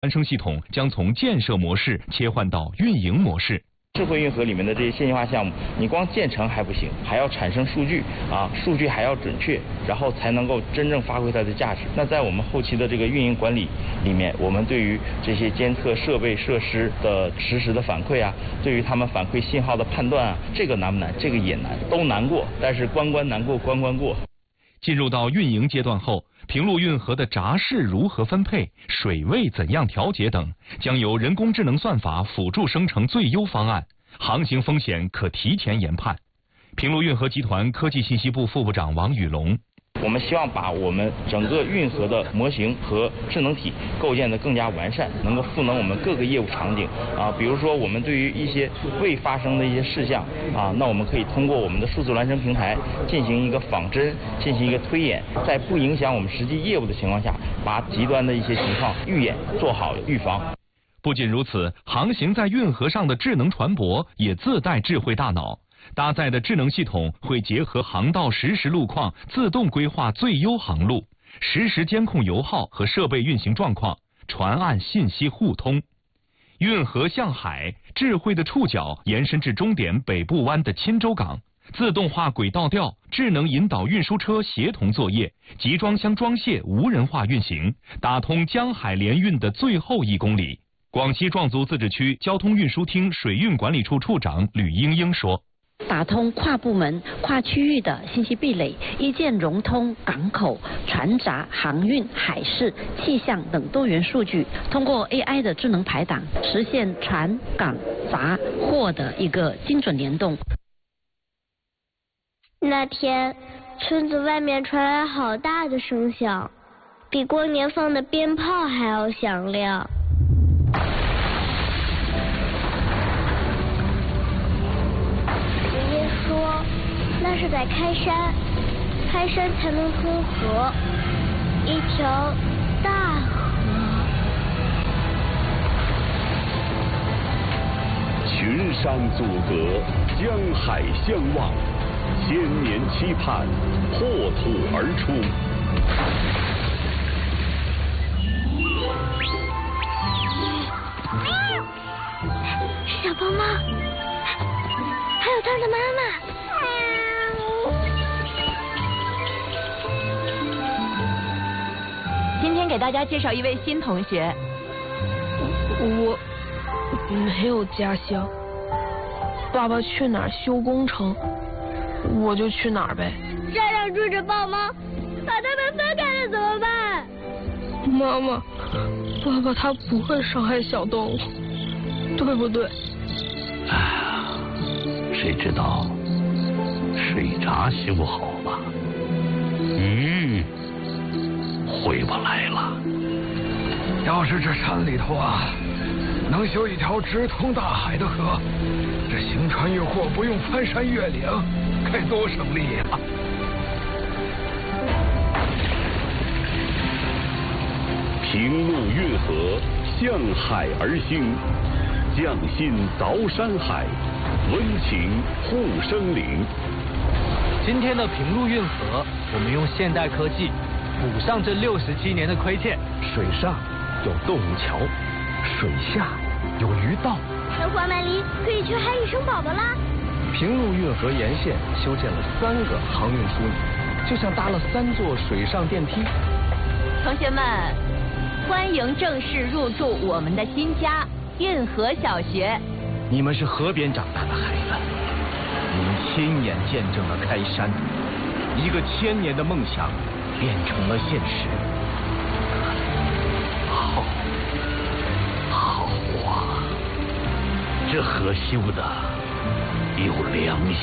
攀升系统将从建设模式切换到运营模式。 智慧运河里面的这些线性化项目，你光建成还不行，还要产生数据啊，数据还要准确，然后才能够真正发挥它的价值。那在我们后期的这个运营管理里面，我们对于这些监测设备设施的实时的反馈啊，对于他们反馈信号的判断啊，这个难不难？这个也难，都难过，但是关关难过关关过。 进入到运营阶段后，平陆运河的闸室如何分配、水位怎样调节等，将由人工智能算法辅助生成最优方案，航行风险可提前研判。平陆运河集团科技信息部副部长王宇龙。 我们希望把我们整个运河的模型和智能体构建得更加完善，能够赋能我们各个业务场景啊。比如说，我们对于一些未发生的一些事项啊，那我们可以通过我们的数字孪生平台进行一个仿真，进行一个推演，在不影响我们实际业务的情况下，把极端的一些情况预演做好预防。 不仅如此，航行在运河上的智能船舶也自带智慧大脑。搭载的智能系统会结合航道实时路况，自动规划最优航路，实时监控油耗和设备运行状况，船岸信息互通。运河向海，智慧的触角延伸至终点北部湾的钦州港，自动化轨道调，智能引导运输车协同作业，集装箱装卸无人化运行，打通江海联运的最后1公里。广西壮族自治区交通运输厅水运管理处处长吕英英说， 打通跨部门、跨区域的信息壁垒，一键融通港口、船闸、航运、海事、气象等多元数据，通过 AI 的智能排档，实现船、港、闸、货的一个精准联动。 那天，村子外面传来好大的声响，比过年放的鞭炮还要响亮。那是在开山，开山才能通河，一条大河。 群山阻隔，江海相望，千年期盼破土而出。 是小豹猫，还有它的妈妈。 今天给大家介绍一位新同学。 我没有家乡，爸爸去哪儿修工程，我就去哪儿呗。 山上住着豹猫，把它们分开了怎么办？ 妈妈，爸爸他不会伤害小动物，对不对？ 谁知道水闸修好了，鱼回不来了。 要是这山里头啊，能修一条直通大海的河，这行船运货不用翻山越岭，该多省力呀！ 平陆运河向海而兴，匠心凿山海，温情护生灵。 今天的平陆运河，我们用现代科技补上这67年的亏欠。 水上有动物桥，水下有鱼道。 那黄曼梨可以去海里生宝宝啦。 平陆运河沿线修建了3个航运枢纽，就像搭了3座水上电梯。 同学们，欢迎正式入住我们的新家运河小学。 你们是河边长大的孩子，你们亲眼见证了开山，一个1000年的梦想变成了现实。 好啊，这河修的有良心。